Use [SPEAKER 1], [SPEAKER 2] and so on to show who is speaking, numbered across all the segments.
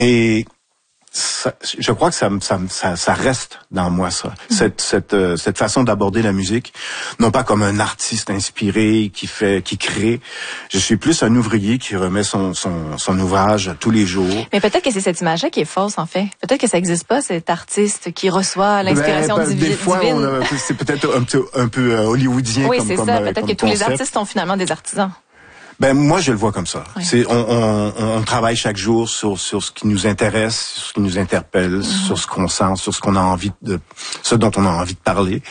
[SPEAKER 1] Et ça, je crois que ça reste dans moi, ça. Cette façon d'aborder la musique, non pas comme un artiste inspiré qui crée. Je suis plus un ouvrier qui remet son ouvrage tous les jours.
[SPEAKER 2] Mais peut-être que c'est cette image-là qui est fausse, en fait. Peut-être que ça n'existe pas, cet artiste qui reçoit l'inspiration divine.
[SPEAKER 1] Des fois, c'est peut-être un peu hollywoodien.
[SPEAKER 2] Oui, c'est ça. Peut-être que tous les
[SPEAKER 1] concept.
[SPEAKER 2] artistes sont finalement des artisans.
[SPEAKER 1] Ben moi je le vois comme ça.
[SPEAKER 2] Oui.
[SPEAKER 1] On travaille chaque jour sur ce qui nous intéresse, sur ce qui nous interpelle, sur ce qu'on sent, sur ce qu'on a envie ce dont on a envie de parler.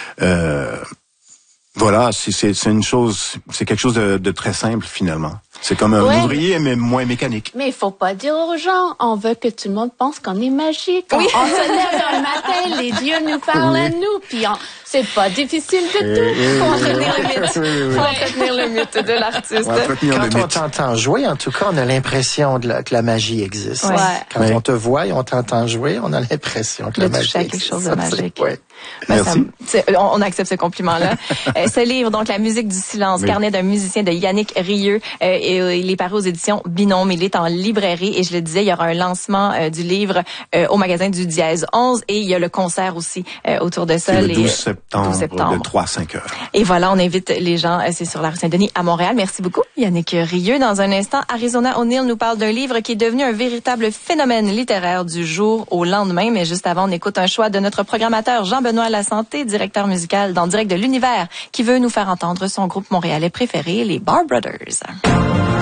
[SPEAKER 1] Voilà, c'est une chose, c'est quelque chose de très simple finalement. C'est comme un ouvrier mais moins mécanique.
[SPEAKER 3] Mais il faut pas dire aux gens, on veut que tout le monde pense qu'on est magique.
[SPEAKER 2] Oui.
[SPEAKER 3] On se lève un matin, les dieux nous parlent à nous, puis c'est pas difficile du tout.
[SPEAKER 2] Faut entretenir le mythe. Faut entretenir le mythe de l'artiste.
[SPEAKER 4] Quand on t'entend jouer, en tout cas, on a l'impression que la magie existe.
[SPEAKER 2] Ouais.
[SPEAKER 4] Quand on te voit et on t'entend jouer, on a l'impression que la magie existe.
[SPEAKER 2] Quelque chose de magique.
[SPEAKER 4] Ouais.
[SPEAKER 1] Merci.
[SPEAKER 2] On accepte ce compliment-là. Ce livre, donc La musique du silence, carnet d'un musicien de Yannick Rieu, il est paru aux éditions Binôme. Il est en librairie et je le disais, il y aura un lancement du livre au magasin du Dièse 11 et il y a le concert aussi autour de ça.
[SPEAKER 1] C'est le 12 septembre de 3 à 5 heures.
[SPEAKER 2] Et voilà, on invite les gens, c'est sur la rue Saint-Denis à Montréal. Merci beaucoup, Yannick Rieu. Dans un instant, Arizona O'Neill nous parle d'un livre qui est devenu un véritable phénomène littéraire du jour au lendemain. Mais juste avant, on écoute un choix de notre programmateur Jean-Benoît Lasanté, directeur musical dans Direct de l'Univers, qui veut nous faire entendre son groupe montréalais préféré, les Bar Brothers.